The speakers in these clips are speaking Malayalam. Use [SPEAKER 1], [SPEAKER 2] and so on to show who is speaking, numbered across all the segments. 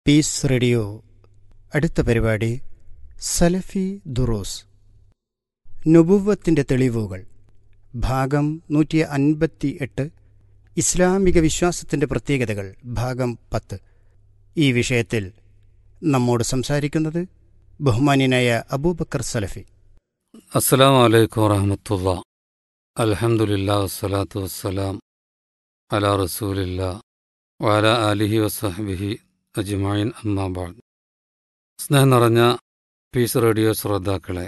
[SPEAKER 1] പീസ് റേഡിയോ അടുത്ത പരിപാടി സലഫി ദുറൂസ് നുബുവ്വത്തിൻ്റെ തെളിവുകൾ ഭാഗം 158 ഇസ്ലാമിക വിശ്വാസത്തിൻ്റെ പ്രത്യേകതകൾ ഭാഗം 10. ഈ വിഷയത്തിൽ നമ്മോട് സംസാരിക്കുന്നത് ബഹുമാന്യനായ അബൂബക്കർ സലഫി.
[SPEAKER 2] അസ്സലാമു അലൈക്കും വറഹ്മത്തുള്ളാഹി. അൽഹംദുലില്ലാഹി വസ്സലാത്തു വസ്സലാം അലാ റസൂലില്ലാഹി വഅലാ ആലിഹി വസഹ്ബിഹി അജ്മഈൻ. അമ്മാ ബഅദ്. സ്നേഹം നിറഞ്ഞ പീസ് റേഡിയോ ശ്രോതാക്കളെ,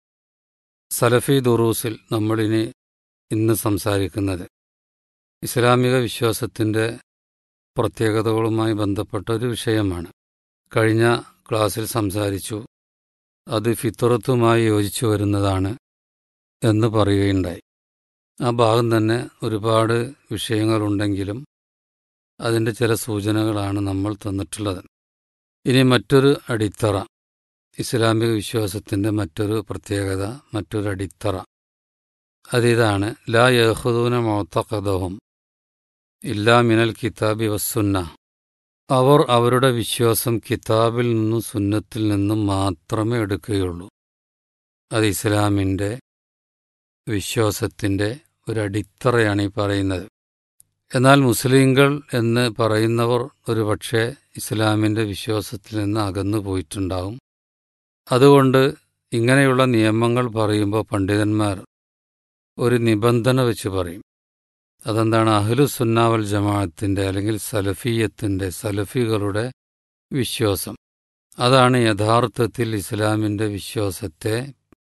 [SPEAKER 2] സലഫി ദുറൂസിൽ നമ്മളിനി ഇന്ന് സംസാരിക്കുന്നത് ഇസ്ലാമിക വിശ്വാസത്തിൻ്റെ പ്രത്യേകതകളുമായി ബന്ധപ്പെട്ട ഒരു വിഷയമാണ്. കഴിഞ്ഞ ക്ലാസ്സിൽ സംസാരിച്ചു, അത് ഫിത്രത്തുമായി യോജിച്ചു വരുന്നതാണ് എന്ന് പറയുകയുണ്ടായി. ആ ഭാഗം തന്നെ ഒരുപാട് വിഷയങ്ങളുണ്ടെങ്കിലും അതിൻ്റെ ചില സൂചനകളാണ് നമ്മൾ തന്നിട്ടുള്ളത്. ഇനി മറ്റൊരു അടിത്തറ, ഇസ്ലാമിക വിശ്വാസത്തിൻ്റെ മറ്റൊരു പ്രത്യേകത, മറ്റൊരു അടിത്തറ അതിതാണ് ലാ യഖുദൂന മുഅ്തഖദഹും ഇല്ലാ മിനൽ കിതാബി വസ്സുന്ന. അവർ അവരുടെ വിശ്വാസം കിതാബിൽ നിന്നും സുന്നത്തിൽ നിന്നും മാത്രമേ എടുക്കുകയുള്ളൂ. അത് ഇസ്ലാമിൻ്റെ വിശ്വാസത്തിൻ്റെ ഒരടിത്തറയാണ് ഈ പറയുന്നത്. എന്നാൽ മുസ്ലിങ്ങൾ എന്ന് പറയുന്നവർ ഒരു പക്ഷേ ഇസ്ലാമിൻ്റെ വിശ്വാസത്തിൽ നിന്ന് അകന്നു പോയിട്ടുണ്ടാവും. അതുകൊണ്ട് ഇങ്ങനെയുള്ള നിയമങ്ങൾ പറയുമ്പോൾ പണ്ഡിതന്മാർ ഒരു നിബന്ധന വെച്ച് പറയും. അതെന്താണ്? അഹ്ലുസുന്ന വൽ ജമാഅത്തിൻ്റെ അല്ലെങ്കിൽ സലഫിയത്തിൻ്റെ, സലഫികളുടെ വിശ്വാസം. അതാണ് യഥാർത്ഥത്തിൽ ഇസ്ലാമിൻ്റെ വിശ്വാസത്തെ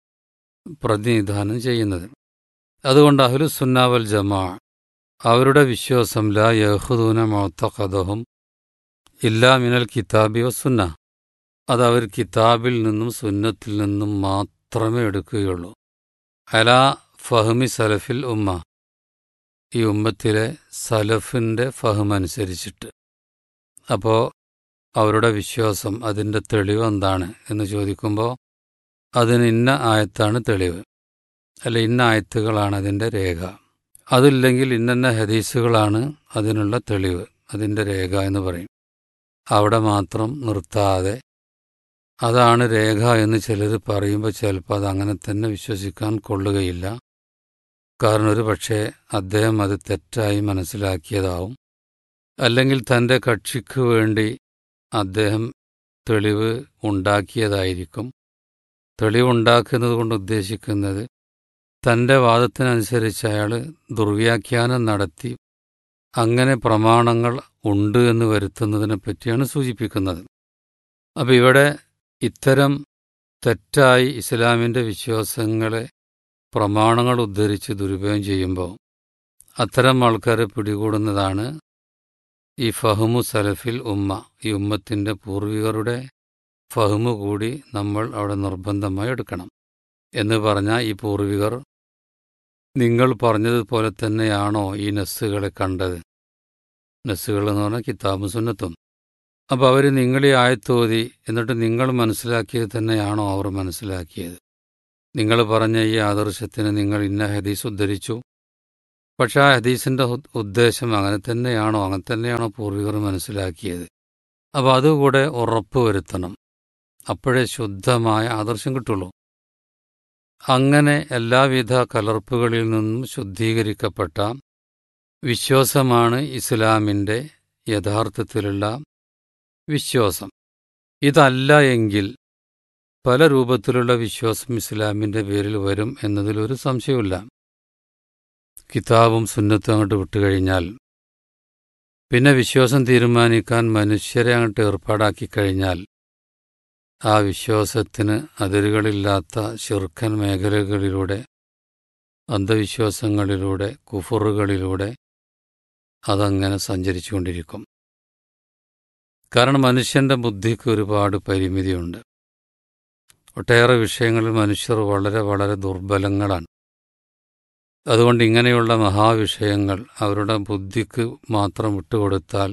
[SPEAKER 2] പ്രതിനിധാനം ചെയ്യുന്നത്. അതുകൊണ്ട് അഹ്ലുസുന്ന വൽ ജമാഅ അവരുടെ വിശ്വാസം ലാ യഖുദൂന മുഅ്തഖദഹും ഇല്ലാ മിനൽ കിതാബി വസ്സുന്ന. അത് അവർ കിതാബിൽ നിന്നും സുന്നത്തിൽ നിന്നും മാത്രമേ എടുക്കുകയുള്ളൂ. അലാ ഫഹ്മി സലഫിൽ ഉമ്മ, ഈ ഉമ്മത്തിലെ സലഫിൻ്റെ ഫഹം അനുസരിച്ചിട്ട്. അപ്പോൾ അവരുടെ വിശ്വാസം, അതിൻ്റെ തെളിവ് എന്താണ് എന്ന് ചോദിക്കുമ്പോൾ അതിന് ഇന്ന ആയത്താണ് തെളിവ്, അല്ല ഇന്ന ആയത്തുകളാണ് അതിൻ്റെ രേഖ, അതില്ലെങ്കിൽ ഇന്ന ഹദീസുകളാണ് അതിനുള്ള തെളിവ്, അതിൻ്റെ രേഖ എന്ന് പറയും. അവിടെ മാത്രം നിർത്താതെ അതാണ് രേഖ എന്ന് ചിലർ പറയുമ്പോൾ ചിലപ്പോൾ അത് അങ്ങനെ തന്നെ വിശ്വസിക്കാൻ കൊള്ളുകയില്ല. കാരണം ഒരു പക്ഷേ അദ്ദേഹം അത് തെറ്റായി മനസ്സിലാക്കിയതാവും, അല്ലെങ്കിൽ തൻ്റെ കക്ഷിക്ക് വേണ്ടി അദ്ദേഹം തെളിവ് ഉണ്ടാക്കിയതായിരിക്കും. തെളിവുണ്ടാക്കുന്നത് കൊണ്ട് ഉദ്ദേശിക്കുന്നത് തൻ്റെ വാദത്തിനനുസരിച്ച് അയാൾ ദുർവ്യാഖ്യാനം നടത്തി അങ്ങനെ പ്രമാണങ്ങൾ ഉണ്ട് എന്ന് വരുത്തുന്നതിനെ പറ്റിയാണ് സൂചിപ്പിക്കുന്നത്. അപ്പോൾ ഇവിടെ ഇത്തരം തെറ്റായി ഇസ്ലാമിൻ്റെ വിശ്വാസങ്ങളെ പ്രമാണങ്ങൾ ഉദ്ധരിച്ച് ദുരുപയോഗം ചെയ്യുമ്പോൾ അത്തരം ആൾക്കാരെ പിടികൂടുന്നതാണ് ഈ ഫഹ്മു സലഫിൽ ഉമ്മ. ഈ ഉമ്മത്തിൻ്റെ പൂർവികരുടെ ഫഹ്മു കൂടി നമ്മൾ അവിടെ നിർബന്ധമായി എടുക്കണം. എന്ന് പറഞ്ഞാൽ ഈ പൂർവികർ നിങ്ങൾ പറഞ്ഞതുപോലെ തന്നെയാണോ ഈ നസ്സുകളെ കണ്ടത്? നസ്സുകൾ എന്ന് പറഞ്ഞാൽ കിതാബും സുന്നത്തും. അപ്പോൾ അവർ നിങ്ങളീ ആയത്തോതി എന്നിട്ട് നിങ്ങൾ മനസ്സിലാക്കിയത് തന്നെയാണോ അവർ മനസ്സിലാക്കിയത്? നിങ്ങൾ പറഞ്ഞ ഈ ആദർശത്തിന് നിങ്ങൾ ഇന്ന ഹദീസ് ഉദ്ധരിച്ചു, പക്ഷേ ആ ഹദീസിൻ്റെ ഉദ്ദേശം അങ്ങനെ തന്നെയാണോ പൂർവികർ മനസ്സിലാക്കിയത്? അപ്പോൾ അതുകൂടെ ഉറപ്പ് വരുത്തണം. അപ്പോഴേ ശുദ്ധമായ ആദർശം കിട്ടുള്ളൂ. അങ്ങനെ എല്ലാവിധ കലർപ്പുകളിൽ നിന്നും ശുദ്ധീകരിക്കപ്പെട്ട വിശ്വാസമാണ് ഇസ്ലാമിൻ്റെ യഥാർത്ഥത്തിലുള്ള വിശ്വാസം. ഇതല്ല എങ്കിൽ പല രൂപത്തിലുള്ള വിശ്വാസം ഇസ്ലാമിൻ്റെ പേരിൽ വരും എന്നതിലൊരു സംശയമില്ല. കിതാബും സുന്നത്തും അങ്ങോട്ട് വിട്ടുകഴിഞ്ഞാൽ പിന്നെ വിശ്വാസം തീരുമാനിക്കാൻ മനുഷ്യരെ അങ്ങോട്ട് ഏർപ്പാടാക്കി കഴിഞ്ഞാൽ ആ വിശ്വാസത്തിന് അതിരുകളില്ലാത്ത ശിർക്കൻ മേഖലകളിലൂടെ, അന്ധവിശ്വാസങ്ങളിലൂടെ, കുഫറുകളിലൂടെ അതങ്ങനെ സഞ്ചരിച്ചുകൊണ്ടിരിക്കും. കാരണം മനുഷ്യൻ്റെ ബുദ്ധിക്ക് ഒരുപാട് പരിമിതിയുണ്ട്. ഒട്ടേറെ വിഷയങ്ങളിൽ മനുഷ്യർ വളരെ വളരെ ദുർബലങ്ങളാണ്. അതുകൊണ്ട് ഇങ്ങനെയുള്ള മഹാവിഷയങ്ങൾ അവരുടെ ബുദ്ധിക്ക് മാത്രം വിട്ടുകൊടുത്താൽ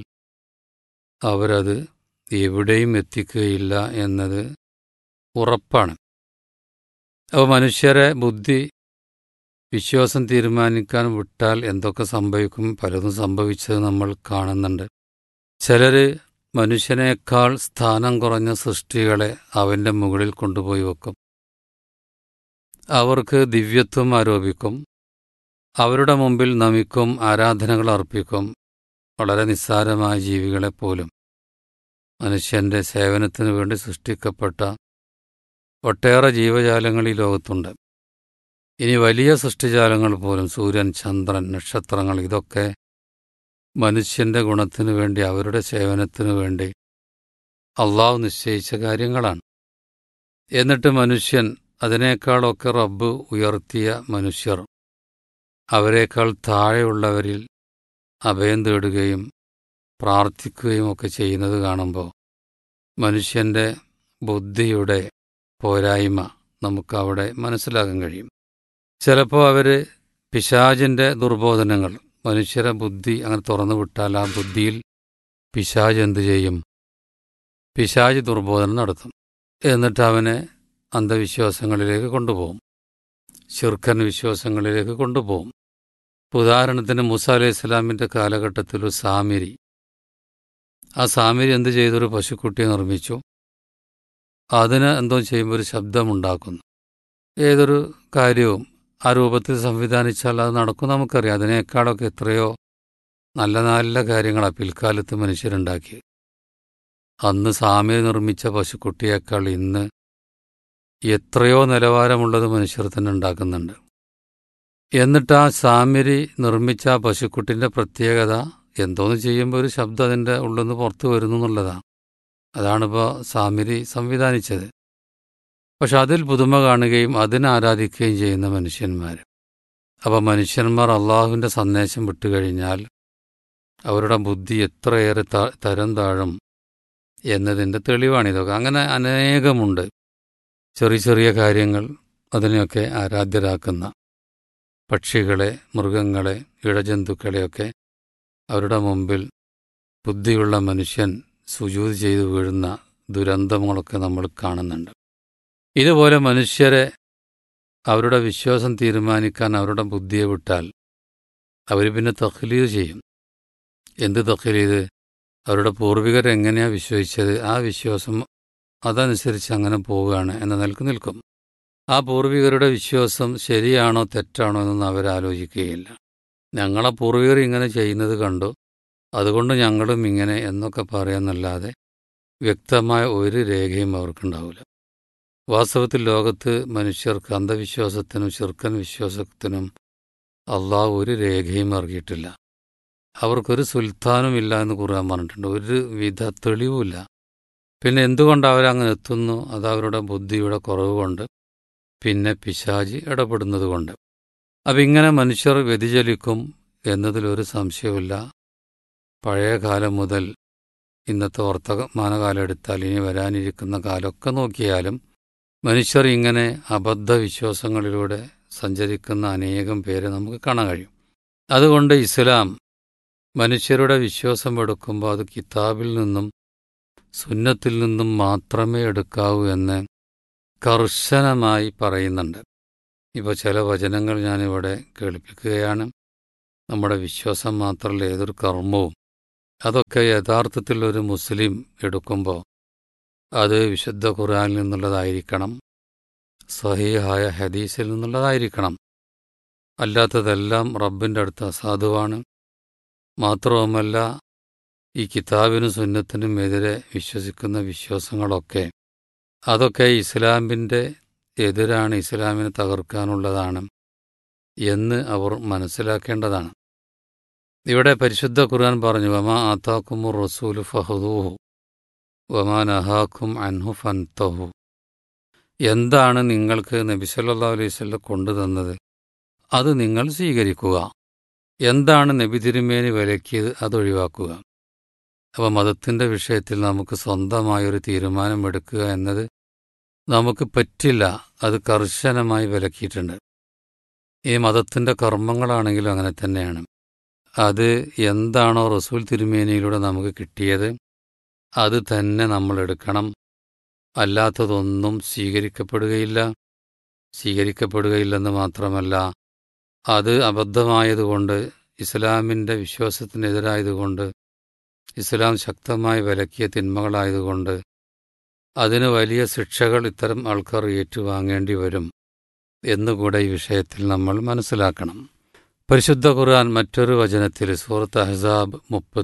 [SPEAKER 2] അവരത് എവിടെയും എത്തിക്കുകയില്ല എന്നത് ഉറപ്പാണ്. അപ്പോൾ മനുഷ്യരെ ബുദ്ധി വിശ്വാസം തീരുമാനിക്കാൻ വിട്ടാൽ എന്തൊക്കെ സംഭവിക്കും? പലതും സംഭവിച്ചത് നമ്മൾ കാണുന്നുണ്ട്. ചിലർ മനുഷ്യനേക്കാൾ സ്ഥാനം കുറഞ്ഞ സൃഷ്ടികളെ അവൻ്റെ മുകളിൽ കൊണ്ടുപോയി വെക്കും. അവർക്ക് ദിവ്യത്വം ആരോപിക്കും. അവരുടെ മുമ്പിൽ നമിക്കും, ആരാധനകൾ അർപ്പിക്കും. വളരെ നിസ്സാരമായ ജീവികളെപ്പോലും. മനുഷ്യൻ്റെ സേവനത്തിനു വേണ്ടി സൃഷ്ടിക്കപ്പെട്ട ഒട്ടേറെ ജീവജാലങ്ങൾ ഈ ലോകത്തുണ്ട്. ഇനി വലിയ സൃഷ്ടിജാലങ്ങൾ പോലും, സൂര്യൻ, ചന്ദ്രൻ, നക്ഷത്രങ്ങൾ, ഇതൊക്കെ മനുഷ്യൻ്റെ ഗുണത്തിനു വേണ്ടി, അവരുടെ സേവനത്തിനു വേണ്ടി അള്ളാഹു നിശ്ചയിച്ച കാര്യങ്ങളാണ്. എന്നിട്ട് മനുഷ്യൻ, അതിനേക്കാളൊക്കെ റബ്ബ് ഉയർത്തിയ മനുഷ്യർ, അവരെക്കാൾ താഴെയുള്ളവരിൽ അഭയം തേടുകയും പ്രാർത്ഥിക്കുകയും ഒക്കെ ചെയ്യുന്നത് കാണുമ്പോൾ മനുഷ്യൻ്റെ ബുദ്ധിയുടെ പോരായ്മ നമുക്കവിടെ മനസ്സിലാക്കാൻ കഴിയും. ചിലപ്പോൾ അവർ പിശാചിൻ്റെ ദുർബോധനങ്ങൾ, മനുഷ്യരെ ബുദ്ധി അങ്ങനെ തുറന്നു വിട്ടാൽ ആ ബുദ്ധിയിൽ പിശാച് എന്തു ചെയ്യും? പിശാച് ദുർബോധനം നടത്തും. എന്നിട്ട് അവനെ അന്ധവിശ്വാസങ്ങളിലേക്ക് കൊണ്ടുപോകും, ശിർക്കൻ വിശ്വാസങ്ങളിലേക്ക് കൊണ്ടുപോകും. ഉദാഹരണത്തിന് മൂസ അലൈഹി ഇസ്ലാമിൻ്റെ കാലഘട്ടത്തിൽ ഒരു സാമിരി, ആ സാമിരി എന്ത് ചെയ്തൊരു പശുക്കുട്ടിയെ നിർമ്മിച്ചു. അതിന് എന്തോ ചെയ്യുമ്പോൾ ഒരു ശബ്ദമുണ്ടാക്കുന്നു. ഏതൊരു കാര്യവും ആ രൂപത്തിൽ സംവിധാനിച്ചാൽ അത് നടക്കും, നമുക്കറിയാം. അതിനേക്കാളൊക്കെ എത്രയോ നല്ല നല്ല കാര്യങ്ങളാണ് പിൽക്കാലത്ത് മനുഷ്യരുണ്ടാക്കി. അന്ന് സാമിരി നിർമ്മിച്ച പശുക്കുട്ടിയേക്കാൾ ഇന്ന് എത്രയോ നിലവാരമുള്ളത് മനുഷ്യർ തന്നെ ഉണ്ടാക്കുന്നുണ്ട്. എന്നിട്ട് ആ സാമിരി നിർമ്മിച്ച ആ പശുക്കുട്ടിൻ്റെ പ്രത്യേകത, എന്തോന്ന് ചെയ്യുമ്പോൾ ഒരു ശബ്ദം അതിൻ്റെ ഉള്ളിൽ നിന്ന് പുറത്തു വരുന്നു എന്നുള്ളതാണ്. അതാണിപ്പോൾ സാമിരി സംവിധാനിച്ചത്. പക്ഷെ അതിൽ പുതുമ കാണുകയും അതിനെ ആരാധിക്കുകയും ചെയ്യുന്ന മനുഷ്യന്മാർ. അപ്പോൾ മനുഷ്യന്മാർ അള്ളാഹുവിൻ്റെ സന്ദേശം വിട്ടുകഴിഞ്ഞാൽ അവരുടെ ബുദ്ധി എത്രയേറെ തരം താഴും എന്നതിൻ്റെ തെളിവാണിതൊക്കെ. അങ്ങനെ അനേകമുണ്ട് ചെറിയ ചെറിയ കാര്യങ്ങൾ അതിനെയൊക്കെ ആരാധ്യരാക്കുന്ന പക്ഷികളെ, മൃഗങ്ങളെ, ഇഴജന്തുക്കളെയൊക്കെ അവരുടെ മുമ്പിൽ ബുദ്ധിയുള്ള മനുഷ്യൻ സുജൂദ് ചെയ്തു വീഴുന്ന ദുരന്തങ്ങളൊക്കെ നമ്മൾ കാണുന്നുണ്ട്. ഇതുപോലെ മനുഷ്യരെ അവരുടെ വിശ്വാസം തീരുമാനിക്കാൻ അവരുടെ ബുദ്ധിയെ വിട്ടാൽ അവർ പിന്നെ തഖ്ലീദ് ചെയ്യും. എന്ത് തഖ്ലീദ്? അവരുടെ പൂർവികർ എങ്ങനെയാണ് വിശ്വസിച്ചത്, ആ വിശ്വാസം അതനുസരിച്ച് അങ്ങനെ പോവുകയാണ് എന്ന നിലക്ക് നിൽക്കും. ആ പൂർവികരുടെ വിശ്വാസം ശരിയാണോ തെറ്റാണോ എന്നൊന്നും അവരാലോചിക്കുകയില്ല. ഞങ്ങളെ പൂർവികർ ഇങ്ങനെ ചെയ്യുന്നത് കണ്ടു, അതുകൊണ്ട് ഞങ്ങളും ഇങ്ങനെ എന്നൊക്കെ പറയാമെന്നല്ലാതെ വ്യക്തമായ ഒരു രേഖയും അവർക്കുണ്ടാവില്ല. വാസ്തവത്തിൽ ലോകത്ത് മനുഷ്യർക്ക് അന്ധവിശ്വാസത്തിനും ശിർക്കൻ വിശ്വാസത്തിനും അള്ളാഹു ഒരു രേഖയും ഇറക്കിയിട്ടില്ല. അവർക്കൊരു സുൽത്താനും ഇല്ല എന്ന് ഖുർആൻ പറഞ്ഞിട്ടുണ്ട്. ഒരു വിധ തെളിവുമില്ല. പിന്നെ എന്തുകൊണ്ട് അവരങ്ങനെ എത്തുന്നു? അത് അവരുടെ ബുദ്ധിയുടെ കുറവ് കൊണ്ട്, പിന്നെ പിശാചി ഇടപെടുന്നത് കൊണ്ട്. അപ്പം ഇങ്ങനെ മനുഷ്യർ വ്യതിചലിക്കും എന്നതിലൊരു സംശയവുമില്ല. പഴയ കാലം മുതൽ ഇന്നത്തെ വർത്തമാനകാലം എടുത്താൽ ഇനി വരാനിരിക്കുന്ന കാലമൊക്കെ നോക്കിയാലും മനുഷ്യർ ഇങ്ങനെ അബദ്ധവിശ്വാസങ്ങളിലൂടെ സഞ്ചരിക്കുന്ന അനേകം പേരെ നമുക്ക് കാണാൻ കഴിയും. അതുകൊണ്ട് ഇസ്ലാം മനുഷ്യരുടെ വിശ്വാസം എടുക്കുമ്പോൾ അത് കിതാബിൽ നിന്നും സുന്നത്തിൽ നിന്നും മാത്രമേ എടുക്കാവൂ എന്ന് കർശനമായി പറയുന്നുണ്ട്. ഇപ്പോൾ ചില വചനങ്ങൾ ഞാനിവിടെ കേൾപ്പിക്കുകയാണ്. നമ്മുടെ വിശ്വാസം മാത്രമല്ല, ഏതൊരു കർമ്മവും അതൊക്കെ യഥാർത്ഥത്തിൽ ഒരു മുസ്ലിം എടുക്കുമ്പോൾ അത് വിശുദ്ധ ഖുർആനിൽ നിന്നുള്ളതായിരിക്കണം, സഹീഹായ ഹദീസിൽ നിന്നുള്ളതായിരിക്കണം. അല്ലാത്തതെല്ലാം റബ്ബിൻ്റെ അടുത്ത് അസാധുവാണ്. മാത്രവുമല്ല, ഈ കിതാബിനും സുന്നത്തിനും എതിരെ വിശ്വസിക്കുന്ന വിശ്വാസങ്ങളൊക്കെ അതൊക്കെ ഇസ്ലാമിൻ്റെ എതിരാണ്, ഇസ്ലാമിനെ തകർക്കാനുള്ളതാണ് എന്ന് അവർ മനസ്സിലാക്കേണ്ടതാണ്. ഇവിടെ പരിശുദ്ധ ഖുർആൻ പറഞ്ഞു, വമാ ആതാക്കുമുർ റസൂലു ഫഖുദൂഹു വമാ നഹാക്കും അൻഹു ഫൻതഹു. എന്താണ് നിങ്ങൾക്ക് നബി സല്ലല്ലാഹു അലൈഹി വസല്ലം കൊണ്ടുതന്നത്, അത് നിങ്ങൾ സ്വീകരിക്കുക. എന്താണ് നബി തിരുമേനി വിലക്കിയത്, അതൊഴിവാക്കുക. അപ്പോൾ മതത്തിൻ്റെ വിഷയത്തിൽ നമുക്ക് സ്വന്തമായൊരു തീരുമാനമെടുക്കുക എന്നത് നമുക്ക് പറ്റില്ല. അത് കർശനമായി വിലക്കിയിട്ടുണ്ട്. ഈ മതത്തിൻ്റെ കർമ്മങ്ങളാണെങ്കിലും അങ്ങനെ തന്നെയാണ്. അത് എന്താണോ റസൂൽ തിരുമേനിയിലൂടെ നമുക്ക് കിട്ടിയത് അത് തന്നെ നമ്മൾ എടുക്കണം. അല്ലാത്തതൊന്നും സ്വീകരിക്കപ്പെടുകയില്ലെന്ന് മാത്രമല്ല, അത് അബദ്ധമായതുകൊണ്ട്, ഇസ്ലാമിൻ്റെ വിശ്വാസത്തിനെതിരായതുകൊണ്ട് ഇസ്ലാം ശക്തമായി വിലക്കിയ തിന്മകളായതുകൊണ്ട് അതിന് വലിയ ശിക്ഷകൾ ഇത്തരം ആൾക്കാർ ഏറ്റുവാങ്ങേണ്ടി വരും എന്നുകൂടെ ഈ വിഷയത്തിൽ നമ്മൾ മനസ്സിലാക്കണം. പരിശുദ്ധ ഖുർആൻ മറ്റൊരു വചനത്തിൽ സൂറത്ത് അഹ്സാബ്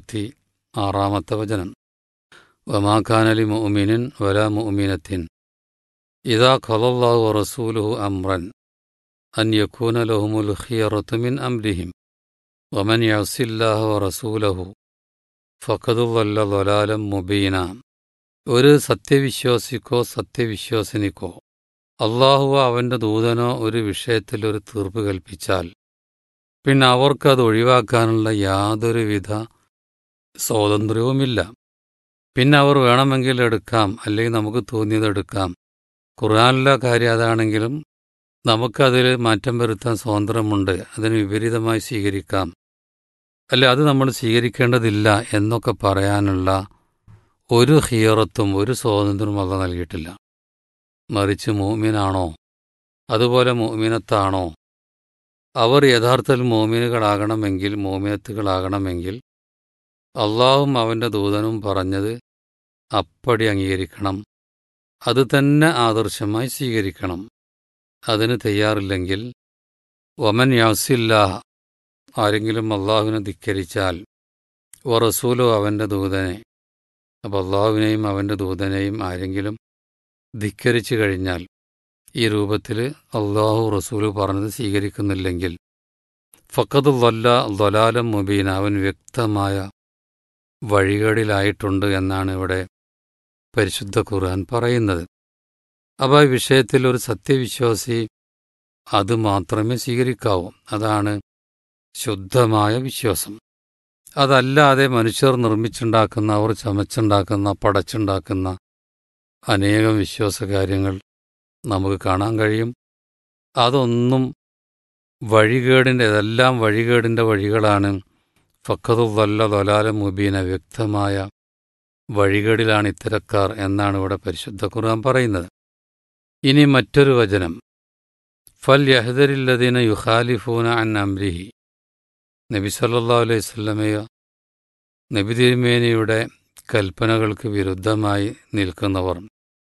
[SPEAKER 2] 36 വചനം, വമാ കാന ലി മുഅ്മിനിൻ വലാ മുഅ്മിനത്തിൻ ഇദാ ഖളല്ലാഹു വറസൂലുഹു അംറൻ അൻ യകൂന ലഹുമുൽ ഖിയറതു മിൻ അംരിഹിം വമൻ യഅസില്ലാഹ വറസൂലഹു ഫഖദ് ളല്ല ളലാലൻ മുബീന. ഒരു സത്യവിശ്വാസിക്കോ സത്യവിശ്വാസിനിക്കോ അള്ളാഹുവോ അവൻ്റെ ദൂതനോ ഒരു വിഷയത്തിൽ ഒരു തീർപ്പ് കൽപ്പിച്ചാൽ പിന്നെ അവർക്കത് ഒഴിവാക്കാനുള്ള യാതൊരുവിധ സ്വാതന്ത്ര്യവുമില്ല. പിന്നെ അവർ വേണമെങ്കിൽ എടുക്കാം, അല്ലെങ്കിൽ നമുക്ക് തോന്നിയത് എടുക്കാം. ഖുർആനിലെ കാര്യം അതാണെങ്കിലും നമുക്കതിൽ മാറ്റം വരുത്താൻ സ്വാതന്ത്ര്യമുണ്ട്. അതിന് വിപരീതമായി സ്വീകരിക്കാം, അല്ലെ അത് നമ്മൾ സ്വീകരിക്കേണ്ടതില്ല എന്നൊക്കെ പറയാനുള്ള ഒരു ഖിയറത്തും ഒരു സ്വാതന്ത്ര്യവും അല്ലാഹ് നൽകിയിട്ടില്ല. മറിച്ച് മുഅ്മിനാണോ അതുപോലെ മുഅ്മിനത്താണോ അവർ യഥാർത്ഥത്തിൽ മുഅ്മിനുകളാകണമെങ്കിൽ മുഅ്മിനത്തുകളാകണമെങ്കിൽ അള്ളാഹും അവൻ്റെ ദൂതനും പറഞ്ഞത് അപ്പടി അംഗീകരിക്കണം, അത് തന്നെ ആദർശമായി സ്വീകരിക്കണം. അതിന് തയ്യാറില്ലെങ്കിൽ വമൻ യഅസില്ലാഹ ആരെങ്കിലും അള്ളാഹുവിനെ ധിക്കരിച്ചാൽ വറസൂലു അവൻ്റെ ദൂതനെ, അപ്പോൾ അള്ളാഹുവിനെയും അവൻ്റെ ദൂതനെയും ആരെങ്കിലും ധിക്കരിച്ചു കഴിഞ്ഞാൽ ഈ രൂപത്തിൽ അള്ളാഹു റസൂല് പറഞ്ഞത് സ്വീകരിക്കുന്നില്ലെങ്കിൽ ഫഖദ് ളല്ല ളലാലൻ മുബീന, അവൻ വ്യക്തമായ വഴികേടിലായിട്ടുണ്ട് എന്നാണ് ഇവിടെ പരിശുദ്ധ ഖുർആൻ പറയുന്നത്. അപ്പോൾ ഈ വിഷയത്തിൽ ഒരു സത്യവിശ്വാസി അത് മാത്രമേ സ്വീകരിക്കാവൂ. അതാണ് ശുദ്ധമായ വിശ്വാസം. അതല്ലാതെ മനുഷ്യർ നിർമ്മിച്ചുണ്ടാക്കുന്ന, അവർ ചമച്ചുണ്ടാക്കുന്ന, പടച്ചുണ്ടാക്കുന്ന അനേകം വിശ്വാസകാര്യങ്ങൾ നമുക്ക് കാണാൻ കഴിയും. അതൊന്നും ഇതെല്ലാം വഴികേടിൻ്റെ വഴികളാണ്. ഫഖദ് ളല്ല ളലാലൻ മുബീന, വ്യക്തമായ വഴികേടിലാണ് ഇത്തരക്കാർ എന്നാണ് ഇവിടെ പരിശുദ്ധ ഖുർആൻ പറയുന്നത്. ഇനി മറ്റൊരു വചനം, ഫൽ യഹ്ദരില്ലദീന യുഖാലിഫൂന അൻ അംരിഹി, നബി സല്ലല്ലാഹു അലൈഹി വസല്ലമയോ നബി തിരുമേനിയുടെ കൽപ്പനകൾക്ക് വിരുദ്ധമായി നിൽക്കുന്നവർ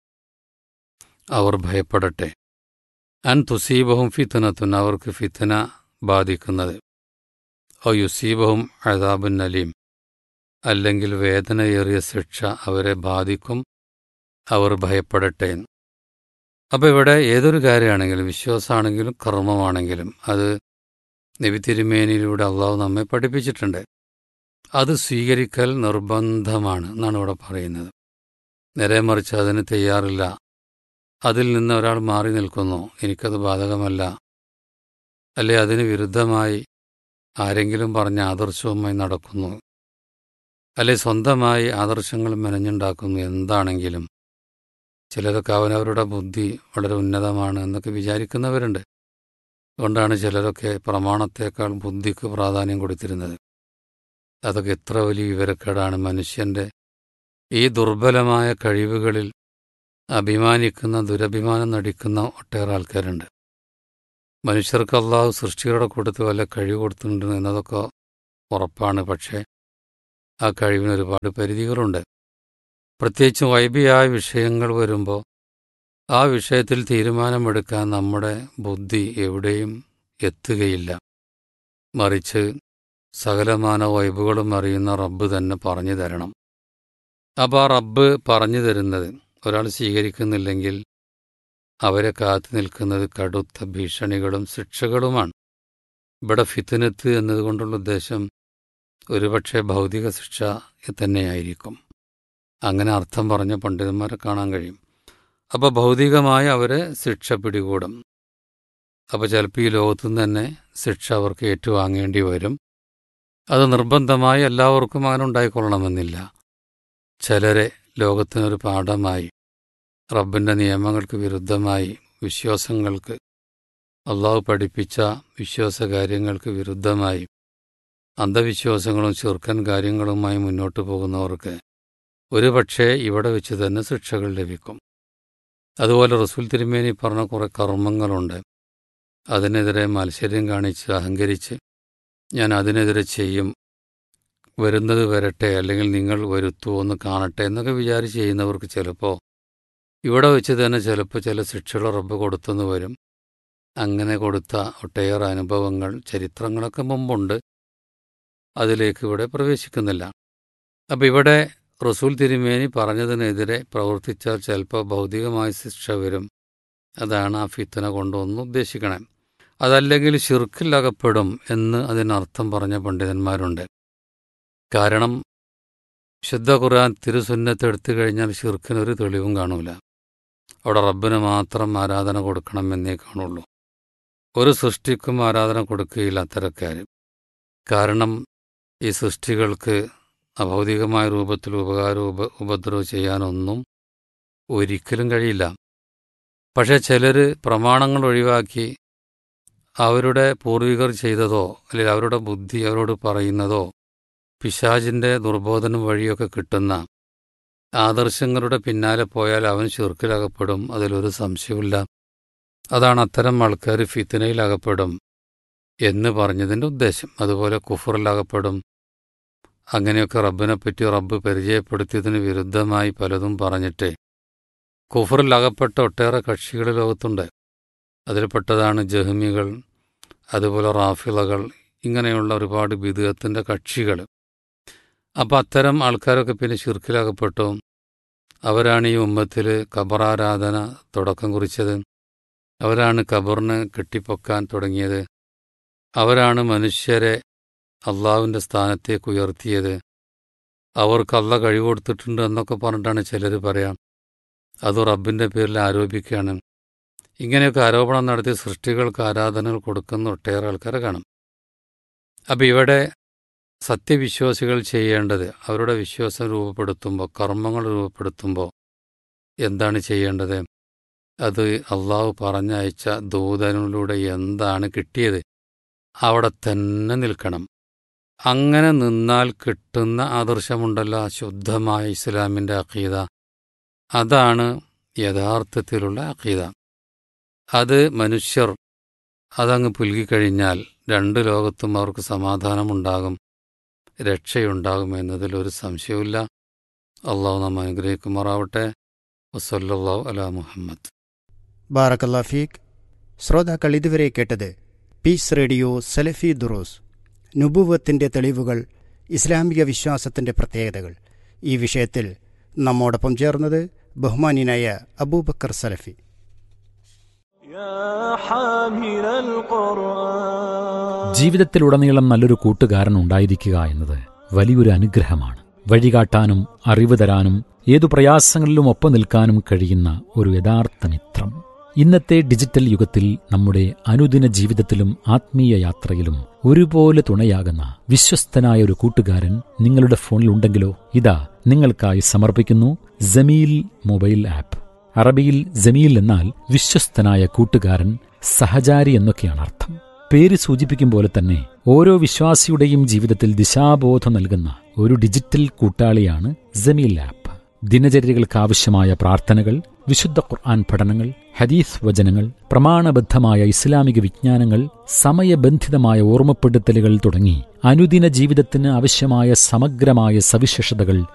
[SPEAKER 2] അവർ ഭയപ്പെടട്ടെ. അൻ തുസീബഹും ഫിത്നത്തുൻ, അവർക്ക് ഫിത്ന ബാധിക്കുന്നത്, ഔ യുസീബഹും അദാബുൻ അലീം, അല്ലെങ്കിൽ വേദനയേറിയ ശിക്ഷ അവരെ ബാധിക്കും, അവർ ഭയപ്പെടട്ടെ. അപ്പോൾ ഇവിടെ ഏതൊരു കാര്യമാണെങ്കിലും, വിശ്വാസമാണെങ്കിലും കർമ്മമാണെങ്കിലും, അത് നബി തിരുമേനിയിലൂടെ അള്ളാഹു നമ്മെ പഠിപ്പിച്ചിട്ടുണ്ട്. അത് സ്വീകരിക്കൽ നിർബന്ധമാണ് എന്നാണ് ഇവിടെ പറയുന്നത്. നേരെ മറിച്ച് അതിന് തയ്യാറില്ല, അതിൽ നിന്ന് ഒരാൾ മാറി നിൽക്കുന്നു, എനിക്കത് ബാധകമല്ല, അല്ലെ അതിന് വിരുദ്ധമായി ആരെങ്കിലും പറഞ്ഞ ആദർശവുമായി നടക്കുന്നു, അല്ലെ സ്വന്തമായി ആദർശങ്ങൾ മെനഞ്ഞുണ്ടാക്കുന്നു, എന്താണെങ്കിലും ചിലരൊക്കെ അവനവരുടെ ബുദ്ധി വളരെ ഉന്നതമാണ് എന്നൊക്കെ വിചാരിക്കുന്നവരുണ്ട്. അതുകൊണ്ടാണ് ചിലരൊക്കെ പ്രമാണത്തേക്കാൾ ബുദ്ധിക്ക് പ്രാധാന്യം കൊടുത്തിരുന്നത്. അതൊക്കെ എത്ര വലിയ വിവരക്കേടാണ്. മനുഷ്യൻ്റെ ഈ ദുർബലമായ കഴിവുകളിൽ അഭിമാനിക്കുന്ന, ദുരഭിമാനം നടിക്കുന്ന ഒട്ടേറെ ആൾക്കാരുണ്ട്. മനുഷ്യർക്ക് അള്ളാഹു സൃഷ്ടികളുടെ കൂട്ടത്തിൽ വല്ല കഴിവ് കൊടുത്തിട്ടുണ്ട് എന്നതൊക്കെ ഉറപ്പാണ്. പക്ഷേ ആ കഴിവിന് ഒരുപാട് പരിധികളുണ്ട്. പ്രത്യേകിച്ചും വൈബിയായ വിഷയങ്ങൾ വരുമ്പോൾ ആ വിഷയത്തിൽ തീരുമാനമെടുക്കാൻ നമ്മുടെ ബുദ്ധി എവിടെയും എത്തുകയില്ല. മറിച്ച് സകലമാന വൈബുകളും അറിയുന്ന റബ്ബ് തന്നെ പറഞ്ഞു തരണം. അപ്പോൾ ആ റബ്ബ് പറഞ്ഞു തരുന്നത് ഒരാൾ സ്വീകരിക്കുന്നില്ലെങ്കിൽ അവരെ കാത്തു നിൽക്കുന്നത് കടുത്ത ഭീഷണികളും ശിക്ഷകളുമാണ്. ഇവിടെ ഫിത്നത്ത് എന്നതുകൊണ്ടുള്ള ഉദ്ദേശം ഒരുപക്ഷെ ഭൗതിക ശിക്ഷ തന്നെയായിരിക്കും. അങ്ങനെ അർത്ഥം പറഞ്ഞ പണ്ഡിതന്മാരെ കാണാൻ കഴിയും. അപ്പോൾ ഭൗതികമായി അവരെ ശിക്ഷ പിടികൂടും. അപ്പോൾ ചിലപ്പോൾ ഈ ലോകത്തുനിന്ന് തന്നെ ശിക്ഷ അവർക്ക് ഏറ്റുവാങ്ങേണ്ടി വരും. അത് നിർബന്ധമായി എല്ലാവർക്കും അങ്ങനെ ഉണ്ടായിക്കൊള്ളണമെന്നില്ല. ചിലരെ ലോകത്തിനൊരു പാഠമായി, റബ്ബിൻ്റെ നിയമങ്ങൾക്ക് വിരുദ്ധമായി, വിശ്വാസങ്ങൾക്ക്, അള്ളാഹു പഠിപ്പിച്ച വിശ്വാസകാര്യങ്ങൾക്ക് വിരുദ്ധമായി അന്ധവിശ്വാസങ്ങളും ചെറുക്കൻ കാര്യങ്ങളുമായി മുന്നോട്ട് പോകുന്നവർക്ക് ഒരുപക്ഷെ ഇവിടെ വെച്ച് തന്നെ ശിക്ഷകൾ ലഭിക്കും. അതുപോലെ റസൂൽ തിരുമേനി പറഞ്ഞ കുറേ കർമ്മങ്ങളുണ്ട്. അതിനെതിരെ മത്സര്യം കാണിച്ച് അഹങ്കരിച്ച് ഞാൻ അതിനെതിരെ ചെയ്യും, വരുന്നത് വരട്ടെ, അല്ലെങ്കിൽ നിങ്ങൾ വരുത്തുമോ എന്ന് കാണട്ടെ എന്നൊക്കെ വിചാരിച്ച് ചെയ്യുന്നവർക്ക് ചിലപ്പോൾ ഇവിടെ വെച്ച് തന്നെ ചിലപ്പോൾ ചില ശിക്ഷകൾ റബ്ബ് കൊടുത്തെന്ന് വരും. അങ്ങനെ കൊടുത്ത ഒട്ടേറെ അനുഭവങ്ങൾ, ചരിത്രങ്ങളൊക്കെ മുമ്പുണ്ട്. അതിലേക്ക് ഇവിടെ പ്രവേശിക്കുന്നില്ല. അപ്പം ഇവിടെ റസൂൽ തിരുമേനി പറഞ്ഞതിനെതിരെ പ്രവർത്തിച്ചാൽ ചിലപ്പോൾ ഭൗതികമായ ശിക്ഷ വരും. അതാണ് ആ ഫിത്തന കൊണ്ടൊന്ന് ഉദ്ദേശിക്കണേ. അതല്ലെങ്കിൽ ശിർക്കിൽ അകപ്പെടും എന്ന് അതിനർത്ഥം പറഞ്ഞ പണ്ഡിതന്മാരുണ്ട്. കാരണം ശുദ്ധ ഖുർആൻ തിരുസുന്നത്ത് എടുത്തു കഴിഞ്ഞാൽ ശിർക്കിനൊരു തെളിവും കാണൂല. അവിടെ റബ്ബിന് മാത്രം ആരാധന കൊടുക്കണമെന്നേ കാണുള്ളൂ. ഒരു സൃഷ്ടിക്കും ആരാധന കൊടുക്കുകയില്ല അത്തരക്കാർ. കാരണം ഈ സൃഷ്ടികൾക്ക് അഭൗതികമായ രൂപത്തിൽ ഉപദ്രവം ചെയ്യാനൊന്നും ഒരിക്കലും കഴിയില്ല. പക്ഷെ ചിലർ പ്രമാണങ്ങൾ ഒഴിവാക്കി അവരുടെ പൂർവികർ ചെയ്തതോ അല്ലെങ്കിൽ അവരുടെ ബുദ്ധി അവരോട് പറയുന്നതോ പിശാചിൻ്റെ ദുർബോധനം വഴിയൊക്കെ കിട്ടുന്ന ആദർശങ്ങളുടെ പിന്നാലെ പോയാൽ അവൻ ശിർക്കിലകപ്പെടും. അതിലൊരു സംശയമില്ല. അതാണ് അത്തരം ആൾക്കാർ ഫിത്നയിലകപ്പെടും എന്ന് പറഞ്ഞതിൻ്റെ ഉദ്ദേശം. അതുപോലെ കുഫറിലകപ്പെടും. അങ്ങനെയൊക്കെ റബ്ബിനെപ്പറ്റി റബ്ബ് പരിചയപ്പെടുത്തിയതിന് വിരുദ്ധമായി പലതും പറഞ്ഞിട്ട് കുഫറിലകപ്പെട്ട ഒട്ടേറെ കക്ഷികൾ ലോകത്തുണ്ട്. അതിൽപ്പെട്ടതാണ് ജഹ്മികൾ, അതുപോലെ റാഫിളകൾ, ഇങ്ങനെയുള്ള ഒരുപാട് ബിദ്അത്തിന്റെ കക്ഷികൾ. അപ്പം അത്തരം ആൾക്കാരൊക്കെ പിന്നെ ശിർക്കിലകപ്പെട്ടു. അവരാണ് ഈ ഉമ്മത്തിൽ ഖബറാരാധന തുടക്കം കുറിച്ചത്. അവരാണ് ഖബറിനെ കെട്ടിപ്പൊക്കാൻ തുടങ്ങിയത്. അവരാണ് മനുഷ്യരെ അള്ളാഹുവിൻ്റെ സ്ഥാനത്തേക്ക് ഉയർത്തിയത്. അവർക്ക് അള്ളാഹ് കഴിവ് കൊടുത്തിട്ടുണ്ട് എന്നൊക്കെ പറഞ്ഞിട്ടാണ് ചിലർ പറയാം. അത് റബ്ബിൻ്റെ പേരിൽ ആരോപിക്കുകയാണ്. ഇങ്ങനെയൊക്കെ ആരോപണം നടത്തി സൃഷ്ടികൾക്ക് ആരാധനകൾ കൊടുക്കുന്ന ഒട്ടേറെ ആൾക്കാരെ കാണും. അപ്പം ഇവിടെ സത്യവിശ്വാസികൾ ചെയ്യേണ്ടത് അവരുടെ വിശ്വാസം രൂപപ്പെടുത്തുമ്പോൾ, കർമ്മങ്ങൾ രൂപപ്പെടുത്തുമ്പോൾ എന്താണ് ചെയ്യേണ്ടത്? അത് അള്ളാഹു പറഞ്ഞയച്ച ദൂതനിലൂടെ എന്താണ് കിട്ടിയത് അവിടെ തന്നെ നിൽക്കണം. അങ്ങനെ നിന്നാൽ കിട്ടുന്ന ആദർശമുണ്ടല്ലോ, ശുദ്ധമായ ഇസ്ലാമിൻ്റെ അഖീദ, അതാണ് യഥാർത്ഥത്തിലുള്ള അഖീദ. അത് മനുഷ്യർ അതങ്ങ് പുൽകിക്കഴിഞ്ഞാൽ രണ്ട് ലോകത്തും അവർക്ക് സമാധാനമുണ്ടാകും, രക്ഷയുണ്ടാകും എന്നതിലൊരു സംശയമില്ല. അള്ളാഹു നമ്മെ അനുഗ്രഹിക്കുമാറാവട്ടെ. വസല്ലല്ലാഹു അലാ മുഹമ്മദ്.
[SPEAKER 1] ബാറക്കല്ലാഹു ഫീക്ക്. ശ്രോതാക്കൾ ഇതുവരെ കേട്ടത് പീസ് റേഡിയോ സലഫി ദുറൂസ്, നുബുവത്തിൻ്റെ തെളിവുകൾ, ഇസ്ലാമിക വിശ്വാസത്തിൻ്റെ പ്രത്യേകതകൾ. ഈ വിഷയത്തിൽ നമ്മോടൊപ്പം ചേർന്നത് ബഹുമാന്യനായ അബൂബക്കർ സലഫി.
[SPEAKER 3] ജീവിതത്തിലുടനീളം നല്ലൊരു കൂട്ടുകാരൻ ഉണ്ടായിരിക്കുക എന്നത് വലിയൊരു അനുഗ്രഹമാണ്. വഴികാട്ടാനും അറിവ് തരാനും ഏതു പ്രയാസങ്ങളിലും ഒപ്പം നിൽക്കാനും കഴിയുന്ന ഒരു യഥാർത്ഥ മിത്രം. ഇന്നത്തെ ഡിജിറ്റൽ യുഗത്തിൽ നമ്മുടെ അനുദിന ജീവിതത്തിലും ആത്മീയ യാത്രയിലും ഒരുപോലെ തുണയാകുന്ന വിശ്വസ്തനായ ഒരു കൂട്ടുകാരൻ നിങ്ങളുടെ ഫോണിൽ ഉണ്ടെങ്കിലോ, ഇതാ നിങ്ങൾക്കായി സമർപ്പിക്കുന്നു ജമീൽ മൊബൈൽ ആപ്പ്. അറബിയിൽ ജമീൽ എന്നാൽ വിശ്വസ്തനായ കൂട്ടുകാരൻ, സഹചാരി എന്നൊക്കെയാണ് അർത്ഥം. പേര് സൂചിപ്പിക്കും പോലെ തന്നെ ഓരോ വിശ്വാസിയുടെയും ജീവിതത്തിൽ ദിശാബോധം നൽകുന്ന ഒരു ഡിജിറ്റൽ കൂട്ടാളിയാണ് ജമീൽ ആപ്പ്. ദിനചര്യകൾക്കാവശ്യമായ പ്രാർത്ഥനകൾ, വിശുദ്ധ ഖുർആൻ പഠനങ്ങൾ, ഹദീസ് വചനങ്ങൾ, പ്രമാണബദ്ധമായ ഇസ്ലാമിക വിജ്ഞാനങ്ങൾ, സമയബന്ധിതമായ ഓർമ്മപ്പെടുത്തലുകൾ തുടങ്ങി അനുദിന ജീവിതത്തിന് ആവശ്യമായ സമഗ്രമായ സവിശേഷതകൾ